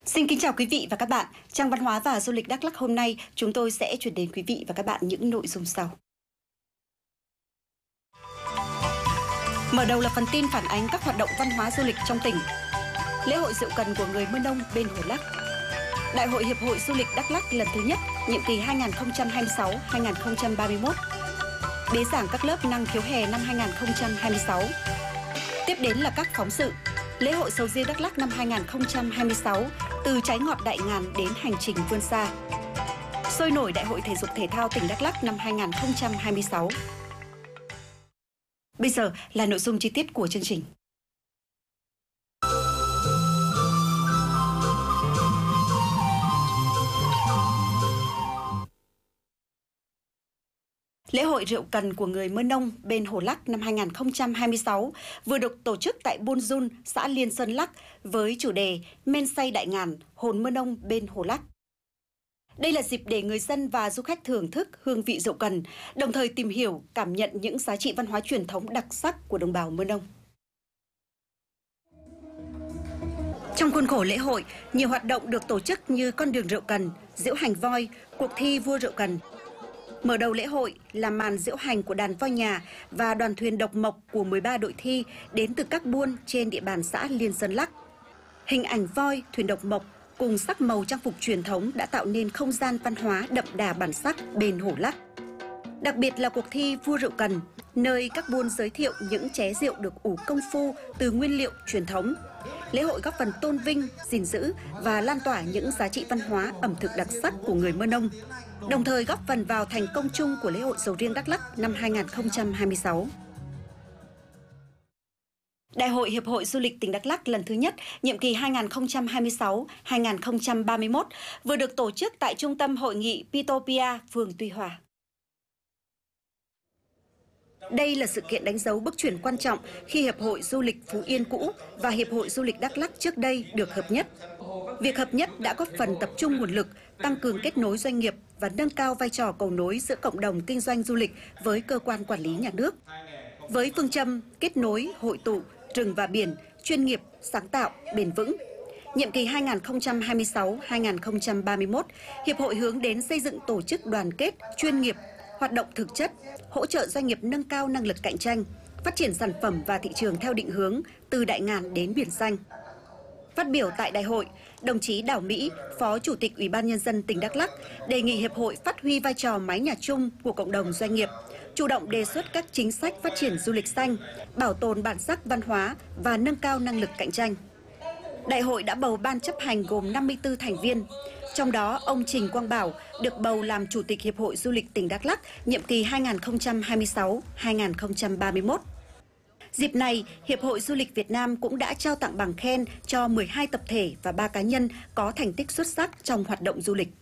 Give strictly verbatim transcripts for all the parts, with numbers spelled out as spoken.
Xin kính chào quý vị và các bạn. Trang Văn hóa và Du lịch Đắk Lắk hôm nay chúng tôi sẽ chuyển đến quý vị và các bạn những nội dung sau. Mở đầu là phần tin phản ánh các hoạt động văn hóa du lịch trong tỉnh. Lễ hội Rượu Cần của người Mơ Nông bên Hồ Lắc. Đại hội Hiệp hội Du lịch Đắk Lắk lần thứ nhất, nhiệm kỳ hai nghìn không trăm hai mươi sáu đến hai nghìn không trăm ba mươi mốt. Bế giảng các lớp năng khiếu hè năm hai nghìn không trăm hai mươi sáu. Tiếp đến là các phóng sự. Lễ hội sầu riêng Đắk Lắk năm hai nghìn không trăm hai mươi sáu, từ trái ngọt đại ngàn đến hành trình vươn xa. Sôi nổi Đại hội Thể dục Thể thao tỉnh Đắk Lắk năm hai nghìn không trăm hai mươi sáu. Bây giờ là nội dung chi tiết của chương trình. Lễ hội Rượu Cần của người Mơ Nông bên Hồ Lắc năm hai nghìn không trăm hai mươi sáu vừa được tổ chức tại Buôn Dun, xã Liên Sơn Lắc với chủ đề Men say đại ngàn, hồn Mơ Nông bên Hồ Lắc. Đây là dịp để người dân và du khách thưởng thức hương vị rượu cần, đồng thời tìm hiểu, cảm nhận những giá trị văn hóa truyền thống đặc sắc của đồng bào Mơ Nông. Trong khuôn khổ lễ hội, nhiều hoạt động được tổ chức như con đường rượu cần, diễu hành voi, cuộc thi vua rượu cần. Mở đầu lễ hội là màn diễu hành của đàn voi nhà và đoàn thuyền độc mộc của mười ba đội thi đến từ các buôn trên địa bàn xã Liên Sơn Lắc. Hình ảnh voi, thuyền độc mộc cùng sắc màu trang phục truyền thống đã tạo nên không gian văn hóa đậm đà bản sắc bên Hồ Lắc. Đặc biệt là cuộc thi vua rượu cần, nơi các buôn giới thiệu những ché rượu được ủ công phu từ nguyên liệu truyền thống. Lễ hội góp phần tôn vinh, gìn giữ và lan tỏa những giá trị văn hóa ẩm thực đặc sắc của người Mơ Nông, đồng thời góp phần vào thành công chung của lễ hội sầu riêng Đắk Lắk năm hai nghìn không trăm hai mươi sáu. Đại hội Hiệp hội Du lịch tỉnh Đắk Lắk lần thứ nhất, nhiệm kỳ hai nghìn không trăm hai mươi sáu đến hai nghìn không trăm ba mươi mốt vừa được tổ chức tại Trung tâm Hội nghị Pitopia, phường Tuy Hòa. Đây là sự kiện đánh dấu bước chuyển quan trọng khi Hiệp hội Du lịch Phú Yên cũ và Hiệp hội Du lịch Đắk Lắk trước đây được hợp nhất. Việc hợp nhất đã góp phần tập trung nguồn lực, tăng cường kết nối doanh nghiệp và nâng cao vai trò cầu nối giữa cộng đồng kinh doanh du lịch với cơ quan quản lý nhà nước. Với phương châm kết nối, hội tụ, rừng và biển, chuyên nghiệp, sáng tạo, bền vững. Nhiệm kỳ hai nghìn không trăm hai mươi sáu đến hai nghìn không trăm ba mươi mốt, Hiệp hội hướng đến xây dựng tổ chức đoàn kết, chuyên nghiệp, hoạt động thực chất, hỗ trợ doanh nghiệp nâng cao năng lực cạnh tranh, phát triển sản phẩm và thị trường theo định hướng từ đại ngàn đến biển xanh. Phát biểu tại đại hội, đồng chí Đào Mỹ, Phó Chủ tịch Ủy ban Nhân dân tỉnh Đắk Lắk đề nghị Hiệp hội phát huy vai trò mái nhà chung của cộng đồng doanh nghiệp, chủ động đề xuất các chính sách phát triển du lịch xanh, bảo tồn bản sắc văn hóa và nâng cao năng lực cạnh tranh. Đại hội đã bầu ban chấp hành gồm năm mươi tư thành viên, trong đó ông Trình Quang Bảo được bầu làm Chủ tịch Hiệp hội Du lịch tỉnh Đắk Lắk nhiệm kỳ hai nghìn không trăm hai mươi sáu đến hai nghìn không trăm ba mươi mốt. Dịp này, Hiệp hội Du lịch Việt Nam cũng đã trao tặng bằng khen cho mười hai tập thể và ba cá nhân có thành tích xuất sắc trong hoạt động du lịch.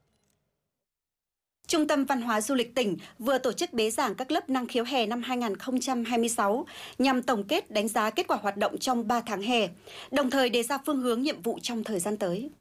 Trung tâm Văn hóa Du lịch tỉnh vừa tổ chức bế giảng các lớp năng khiếu hè năm hai nghìn không trăm hai mươi sáu nhằm tổng kết đánh giá kết quả hoạt động trong ba tháng hè, đồng thời đề ra phương hướng nhiệm vụ trong thời gian tới.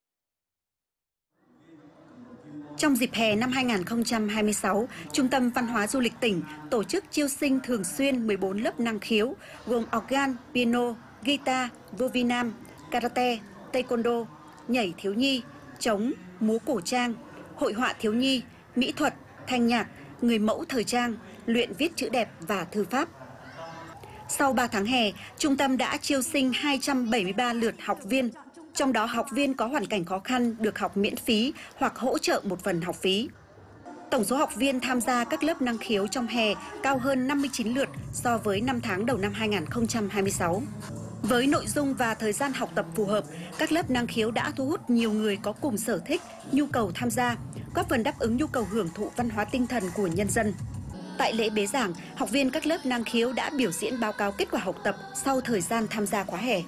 Trong dịp hè năm hai nghìn không trăm hai mươi sáu, Trung tâm Văn hóa Du lịch tỉnh tổ chức chiêu sinh thường xuyên mười bốn lớp năng khiếu gồm organ, piano, guitar, vô vi nam, karate, taekwondo, nhảy thiếu nhi, trống, múa cổ trang, hội họa thiếu nhi, mỹ thuật, thanh nhạc, người mẫu thời trang, luyện viết chữ đẹp và thư pháp. Sau ba tháng hè, trung tâm đã chiêu sinh hai trăm bảy mươi ba lượt học viên, trong đó học viên có hoàn cảnh khó khăn được học miễn phí hoặc hỗ trợ một phần học phí. Tổng số học viên tham gia các lớp năng khiếu trong hè cao hơn năm mươi chín lượt so với năm tháng đầu năm hai nghìn không trăm hai mươi sáu. Với nội dung và thời gian học tập phù hợp, các lớp năng khiếu đã thu hút nhiều người có cùng sở thích, nhu cầu tham gia, góp phần đáp ứng nhu cầu hưởng thụ văn hóa tinh thần của nhân dân. Tại lễ bế giảng, học viên các lớp năng khiếu đã biểu diễn báo cáo kết quả học tập sau thời gian tham gia khóa hè.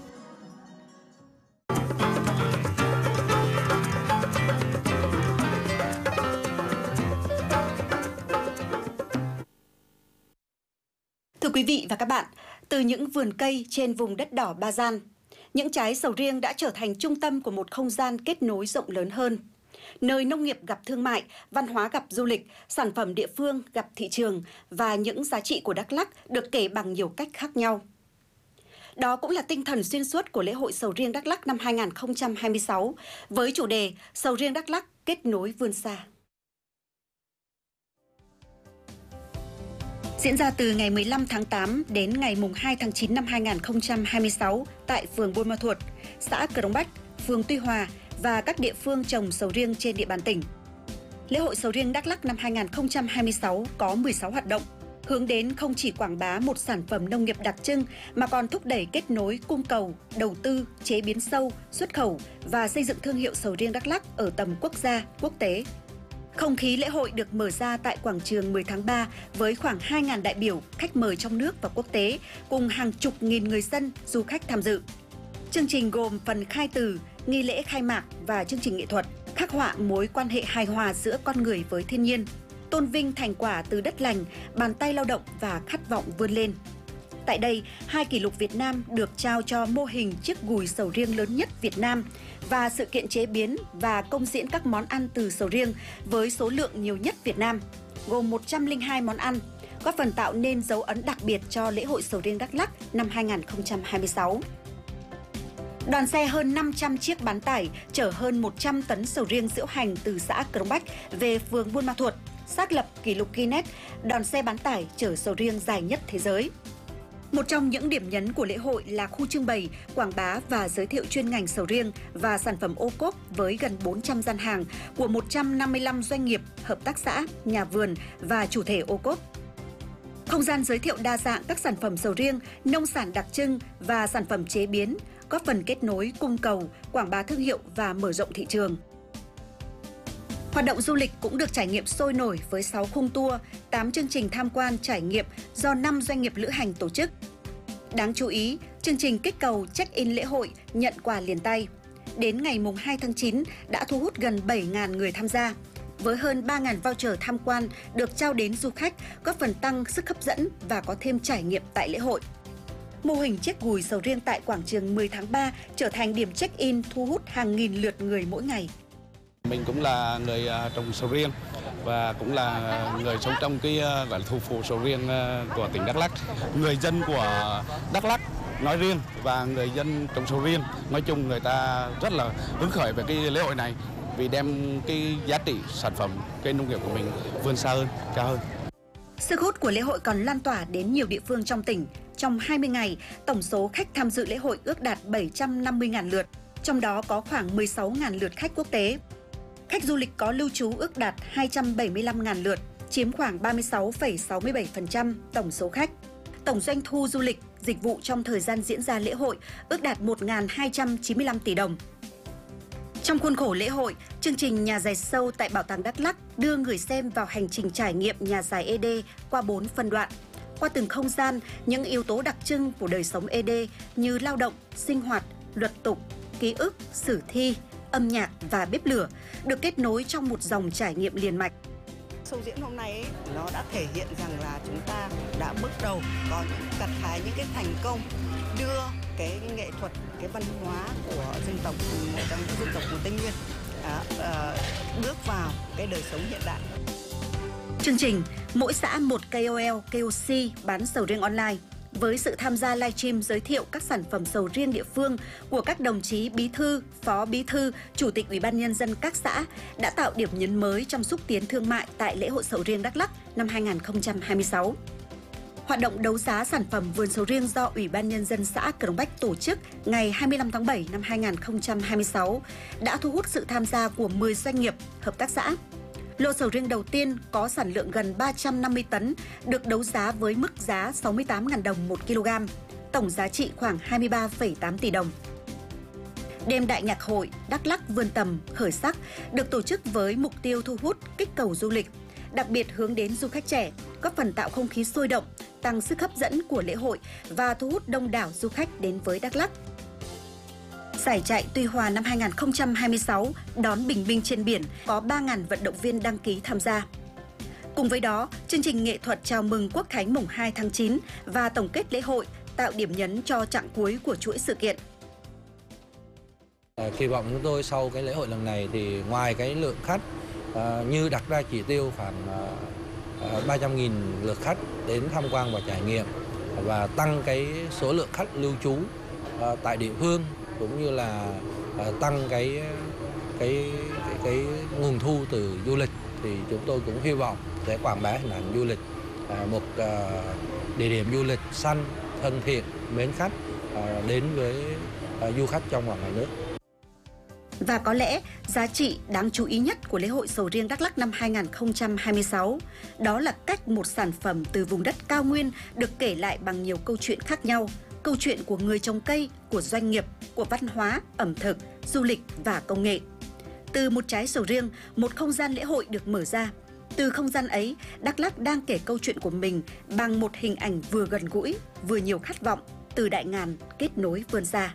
Thưa quý vị và các bạn, từ những vườn cây trên vùng đất đỏ Ba Gian, những trái sầu riêng đã trở thành trung tâm của một không gian kết nối rộng lớn hơn, nơi nông nghiệp gặp thương mại, văn hóa gặp du lịch, sản phẩm địa phương gặp thị trường và những giá trị của Đắk Lắk được kể bằng nhiều cách khác nhau. Đó cũng là tinh thần xuyên suốt của lễ hội sầu riêng Đắk Lắk năm hai nghìn không trăm hai mươi sáu với chủ đề Sầu riêng Đắk Lắk kết nối vươn xa. Diễn ra từ ngày mười lăm tháng tám đến ngày mùng hai tháng chín năm hai nghìn không trăm hai mươi sáu tại phường Buôn Ma Thuột, xã Crong Bách, phường Tuy Hòa và các địa phương trồng sầu riêng trên địa bàn tỉnh. Lễ hội sầu riêng Đắk Lắk năm hai nghìn không trăm hai mươi sáu có mười sáu hoạt động, hướng đến không chỉ quảng bá một sản phẩm nông nghiệp đặc trưng mà còn thúc đẩy kết nối cung cầu, đầu tư, chế biến sâu, xuất khẩu và xây dựng thương hiệu sầu riêng Đắk Lắk ở tầm quốc gia, quốc tế. Không khí lễ hội được mở ra tại quảng trường mười tháng ba với khoảng hai nghìn đại biểu, khách mời trong nước và quốc tế, cùng hàng chục nghìn người dân, du khách tham dự. Chương trình gồm phần khai từ, nghi lễ khai mạc và chương trình nghệ thuật, khắc họa mối quan hệ hài hòa giữa con người với thiên nhiên, tôn vinh thành quả từ đất lành, bàn tay lao động và khát vọng vươn lên. Tại đây, hai kỷ lục Việt Nam được trao cho mô hình chiếc gùi sầu riêng lớn nhất Việt Nam và sự kiện chế biến và công diễn các món ăn từ sầu riêng với số lượng nhiều nhất Việt Nam, gồm một trăm lẻ hai món ăn, góp phần tạo nên dấu ấn đặc biệt cho lễ hội sầu riêng Đắk Lắk năm hai nghìn không trăm hai mươi sáu. Đoàn xe hơn năm trăm chiếc bán tải chở hơn một trăm tấn sầu riêng diễu hành từ xã Crong Bách về phường Buôn Ma Thuột, xác lập kỷ lục Guinness, đoàn xe bán tải chở sầu riêng dài nhất thế giới. Một trong những điểm nhấn của lễ hội là khu trưng bày, quảng bá và giới thiệu chuyên ngành sầu riêng và sản phẩm ô cốp với gần bốn trăm gian hàng của một trăm năm mươi lăm doanh nghiệp, hợp tác xã, nhà vườn và chủ thể ô cốp. Không gian giới thiệu đa dạng các sản phẩm sầu riêng, nông sản đặc trưng và sản phẩm chế biến, góp phần kết nối cung cầu, quảng bá thương hiệu và mở rộng thị trường. Hoạt động du lịch cũng được trải nghiệm sôi nổi với sáu khung tour, tám chương trình tham quan trải nghiệm do năm doanh nghiệp lữ hành tổ chức. Đáng chú ý, chương trình kích cầu check-in lễ hội nhận quà liền tay. Đến ngày mùng hai tháng chín đã thu hút gần bảy nghìn người tham gia, với hơn ba nghìn voucher tham quan được trao đến du khách, góp phần tăng sức hấp dẫn và có thêm trải nghiệm tại lễ hội. Mô hình chiếc gùi sầu riêng tại quảng trường mười tháng ba trở thành điểm check-in thu hút hàng nghìn lượt người mỗi ngày. Mình cũng là người trồng sầu riêng và cũng là người sống trong cái gọi là thủ phủ sầu riêng của tỉnh Đắk Lắk. Người dân của Đắk Lắk nói riêng và người dân trồng sầu riêng nói chung, người ta rất là hứng khởi về cái lễ hội này vì đem cái giá trị sản phẩm cây nông nghiệp của mình vươn xa hơn, cao hơn. Sức hút của lễ hội còn lan tỏa đến nhiều địa phương trong tỉnh. Trong hai mươi ngày, tổng số khách tham dự lễ hội ước đạt bảy trăm năm mươi nghìn lượt, trong đó có khoảng mười sáu nghìn lượt khách quốc tế. Khách du lịch có lưu trú ước đạt hai trăm bảy mươi lăm nghìn lượt, chiếm khoảng ba mươi sáu phẩy sáu mươi bảy phần trăm tổng số khách. Tổng doanh thu du lịch, dịch vụ trong thời gian diễn ra lễ hội ước đạt một nghìn hai trăm chín mươi lăm tỷ đồng. Trong khuôn khổ lễ hội, chương trình Nhà dài sâu tại Bảo tàng Đắk Lắk đưa người xem vào hành trình trải nghiệm nhà dài ê đê qua bốn phân đoạn. Qua từng không gian, những yếu tố đặc trưng của đời sống ê đê như lao động, sinh hoạt, luật tục, ký ức, sử thi, âm nhạc và bếp lửa được kết nối trong một dòng trải nghiệm liền mạch. Show diễn hôm nay ấy, nó đã thể hiện rằng là chúng ta đã bước đầu có những gặt hái những cái thành công, đưa cái nghệ thuật, cái văn hóa của dân tộc, một trong những dân tộc của Tây Nguyên à, à, bước vào cái đời sống hiện đại. Chương trình mỗi xã một K O L, K O C bán sầu riêng online với sự tham gia livestream giới thiệu các sản phẩm sầu riêng địa phương của các đồng chí bí thư, phó bí thư, chủ tịch Ủy ban nhân dân các xã đã tạo điểm nhấn mới trong xúc tiến thương mại tại lễ hội sầu riêng Đắk Lắk năm hai nghìn không trăm hai mươi sáu. Hoạt động đấu giá sản phẩm vườn sầu riêng do Ủy ban nhân dân xã Crong Bách tổ chức ngày hai mươi lăm tháng bảy năm hai nghìn không trăm hai mươi sáu đã thu hút sự tham gia của mười doanh nghiệp, hợp tác xã. Lô sầu riêng đầu tiên có sản lượng gần ba trăm năm mươi tấn được đấu giá với mức giá sáu mươi tám nghìn đồng một kg, tổng giá trị khoảng hai mươi ba phẩy tám tỷ đồng. Đêm đại nhạc hội Đắk Lắk vươn tầm, khởi sắc được tổ chức với mục tiêu thu hút, kích cầu du lịch, đặc biệt hướng đến du khách trẻ, góp phần tạo không khí sôi động, tăng sức hấp dẫn của lễ hội và thu hút đông đảo du khách đến với Đắk Lắk. Giải chạy Tuy Hòa năm hai nghìn không trăm hai mươi sáu đón bình minh trên biển có ba nghìn vận động viên đăng ký tham gia. Cùng với đó, chương trình nghệ thuật chào mừng Quốc khánh mùng hai tháng chín và tổng kết lễ hội tạo điểm nhấn cho chặng cuối của chuỗi sự kiện. Kỳ vọng chúng tôi sau cái lễ hội lần này thì ngoài cái lượng khách uh, như đặt ra chỉ tiêu khoảng uh, ba trăm nghìn lượt khách đến tham quan và trải nghiệm, và tăng cái số lượng khách lưu trú tại địa phương, cũng như là tăng cái cái cái, cái nguồn thu từ du lịch. Thì chúng tôi cũng hy vọng sẽ quảng bá hình ảnh du lịch, một địa điểm du lịch xanh, thân thiện, mến khách đến với du khách trong và ngoài nước. Và có lẽ giá trị đáng chú ý nhất của lễ hội sầu riêng Đắk Lắk năm hai nghìn không trăm hai mươi sáu đó là cách một sản phẩm từ vùng đất cao nguyên được kể lại bằng nhiều câu chuyện khác nhau. Câu chuyện của người trồng cây, của doanh nghiệp, của văn hóa, ẩm thực, du lịch và công nghệ. Từ một trái sầu riêng, một không gian lễ hội được mở ra. Từ không gian ấy, Đắk Lắk đang kể câu chuyện của mình bằng một hình ảnh vừa gần gũi, vừa nhiều khát vọng, từ đại ngàn kết nối vươn ra.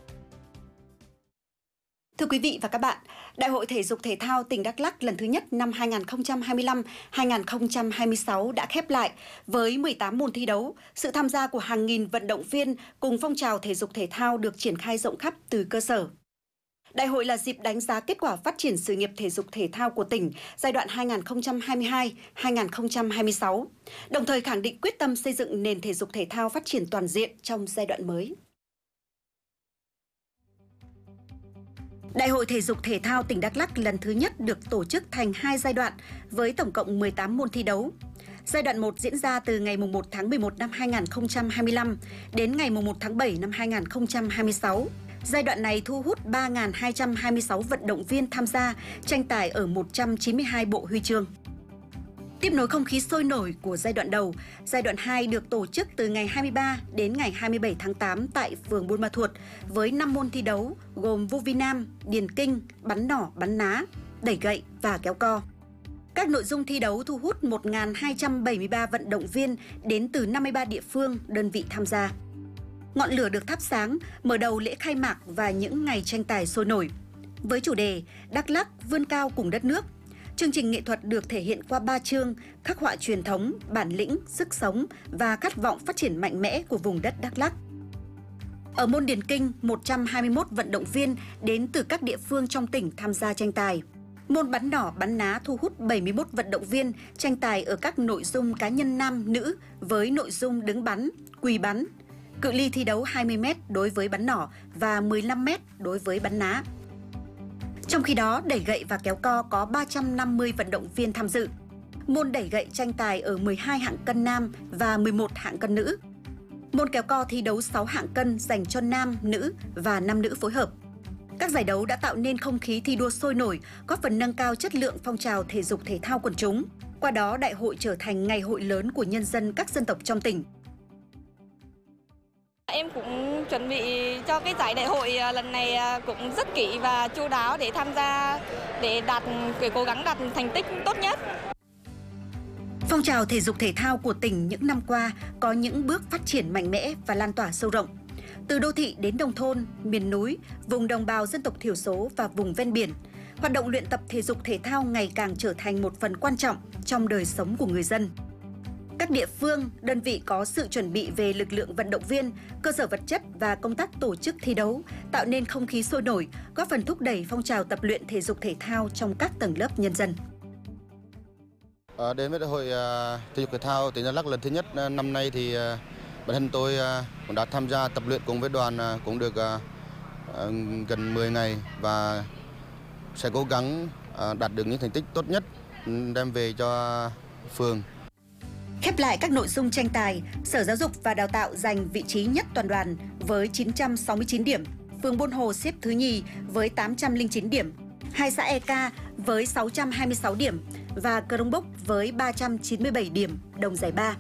Thưa quý vị và các bạn, Đại hội Thể dục Thể thao tỉnh Đắk Lắk lần thứ nhất năm hai nghìn không trăm hai mươi lăm hai nghìn không trăm hai mươi sáu đã khép lại với mười tám môn thi đấu. Sự tham gia của hàng nghìn vận động viên cùng phong trào thể dục thể thao được triển khai rộng khắp từ cơ sở. Đại hội là dịp đánh giá kết quả phát triển sự nghiệp thể dục thể thao của tỉnh giai đoạn hai nghìn không trăm hai mươi hai đến hai nghìn không trăm hai mươi sáu, đồng thời khẳng định quyết tâm xây dựng nền thể dục thể thao phát triển toàn diện trong giai đoạn mới. Đại hội Thể dục Thể thao tỉnh Đắk Lắk lần thứ nhất được tổ chức thành hai giai đoạn với tổng cộng mười tám môn thi đấu. Giai đoạn một diễn ra từ ngày mùng một tháng mười một năm hai nghìn không trăm hai mươi lăm đến ngày mùng một tháng bảy năm hai nghìn không trăm hai mươi sáu. Giai đoạn này thu hút ba nghìn hai trăm hai mươi sáu vận động viên tham gia, tranh tài ở một trăm chín mươi hai bộ huy chương. Tiếp nối không khí sôi nổi của giai đoạn đầu, giai đoạn hai được tổ chức từ ngày hai mươi ba đến ngày hai mươi bảy tháng tám tại phường Buôn Ma Thuột với năm môn thi đấu gồm vô vi nam, điền kinh, bắn nỏ, bắn ná, đẩy gậy và kéo co. Các nội dung thi đấu thu hút một nghìn hai trăm bảy mươi ba vận động viên đến từ năm mươi ba địa phương, đơn vị tham gia. Ngọn lửa được thắp sáng, mở đầu lễ khai mạc và những ngày tranh tài sôi nổi. Với chủ đề Đắk Lắk vươn cao cùng đất nước, chương trình nghệ thuật được thể hiện qua ba chương khắc họa truyền thống, bản lĩnh, sức sống và khát vọng phát triển mạnh mẽ của vùng đất Đắk Lắk. Ở môn điền kinh, một trăm hai mươi mốt vận động viên đến từ các địa phương trong tỉnh tham gia tranh tài. Môn bắn nỏ, bắn ná thu hút bảy mươi mốt vận động viên tranh tài ở các nội dung cá nhân nam, nữ với nội dung đứng bắn, quỳ bắn. Cự ly thi đấu hai mươi mét đối với bắn nỏ và mười lăm mét đối với bắn ná. Trong khi đó, đẩy gậy và kéo co có ba trăm năm mươi vận động viên tham dự. Môn đẩy gậy tranh tài ở mười hai hạng cân nam và mười một hạng cân nữ. Môn kéo co thi đấu sáu hạng cân dành cho nam, nữ và nam nữ phối hợp. Các giải đấu đã tạo nên không khí thi đua sôi nổi, góp phần nâng cao chất lượng phong trào thể dục thể thao quần chúng. Qua đó, đại hội trở thành ngày hội lớn của nhân dân các dân tộc trong tỉnh. Em cũng chuẩn bị cho cái giải đại hội lần này cũng rất kỹ và chu đáo để tham gia, để đạt, để cố gắng đạt thành tích tốt nhất. Phong trào thể dục thể thao của tỉnh những năm qua có những bước phát triển mạnh mẽ và lan tỏa sâu rộng. Từ đô thị đến nông thôn, miền núi, vùng đồng bào dân tộc thiểu số và vùng ven biển, hoạt động luyện tập thể dục thể thao ngày càng trở thành một phần quan trọng trong đời sống của người dân. Các địa phương, đơn vị có sự chuẩn bị về lực lượng vận động viên, cơ sở vật chất và công tác tổ chức thi đấu, tạo nên không khí sôi nổi, góp phần thúc đẩy phong trào tập luyện thể dục thể thao trong các tầng lớp nhân dân. À, đến với đại hội uh, thể dục thể thao tỉnh Đắk Lắk lần thứ nhất uh, năm nay thì uh, bản thân tôi uh, cũng đã tham gia tập luyện cùng với đoàn uh, cũng được uh, uh, gần mười ngày và sẽ cố gắng uh, đạt được những thành tích tốt nhất đem về cho phường. Khép lại các nội dung tranh tài, Sở Giáo dục và Đào tạo giành vị trí nhất toàn đoàn với chín trăm sáu mươi chín điểm, phường Buôn Hồ xếp thứ nhì với tám trăm lẻ chín điểm, hai xã e ca với sáu trăm hai mươi sáu điểm và Crong Bốc với ba trăm chín mươi bảy điểm đồng giải ba.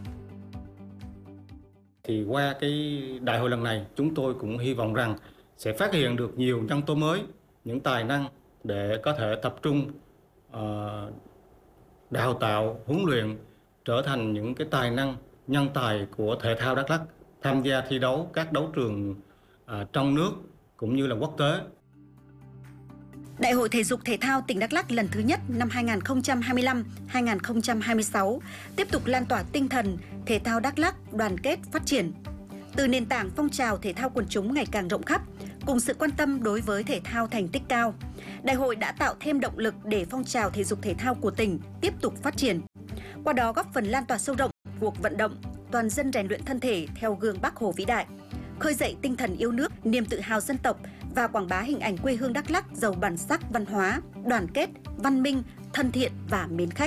Thì qua cái đại hội lần này, chúng tôi cũng hy vọng rằng sẽ phát hiện được nhiều nhân tố mới, những tài năng để có thể tập trung uh, đào tạo, huấn luyện, trở thành những cái tài năng, nhân tài của thể thao Đắk Lắk, tham gia thi đấu các đấu trường uh, trong nước cũng như là quốc tế. Đại hội Thể dục Thể thao tỉnh Đắk Lắk lần thứ nhất năm hai nghìn không trăm hai mươi lăm hai nghìn không trăm hai mươi sáu tiếp tục lan tỏa tinh thần thể thao Đắk Lắk đoàn kết phát triển. Từ nền tảng phong trào thể thao quần chúng ngày càng rộng khắp, cùng sự quan tâm đối với thể thao thành tích cao, đại hội đã tạo thêm động lực để phong trào thể dục thể thao của tỉnh tiếp tục phát triển. Qua đó góp phần lan tỏa sâu rộng cuộc vận động, toàn dân rèn luyện thân thể theo gương Bác Hồ vĩ đại, khơi dậy tinh thần yêu nước, niềm tự hào dân tộc và quảng bá hình ảnh quê hương Đắk Lắk giàu bản sắc văn hóa, đoàn kết, văn minh, thân thiện và mến khách.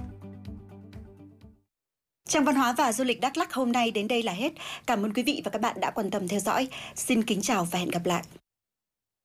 Trang văn hóa và du lịch Đắk Lắk hôm nay đến đây là hết. Cảm ơn quý vị và các bạn đã quan tâm theo dõi. Xin kính chào và hẹn gặp lại.